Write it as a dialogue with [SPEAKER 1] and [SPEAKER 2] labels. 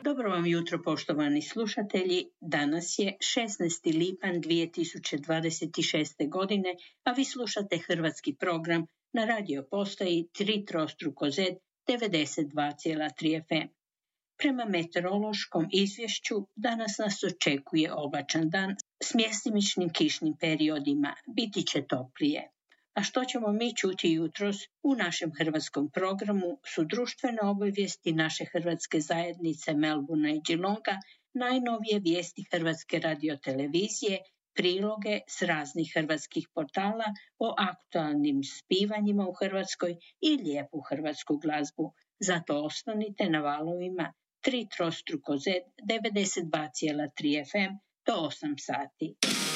[SPEAKER 1] Dobro vam jutro, poštovani slušatelji. Danas je 16. lipanj 2026. godine, a vi slušate hrvatski program na radio postaji 3x Z 92,3 FM. Prema meteorološkom izvješću danas nas očekuje oblačan dan s mjestimičnim kišnim periodima. Biti će toplije. A što ćemo mi čuti jutros u našem hrvatskom programu su društvene obavijesti naše hrvatske zajednice Melbourne i Geelonga, najnovije vijesti Hrvatske radiotelevizije, priloge s raznih hrvatskih portala o aktualnim zbivanjima u Hrvatskoj i lijepu hrvatsku glazbu. Zato ostanite na valovima 3x Z 92,3 FM do 8 sati.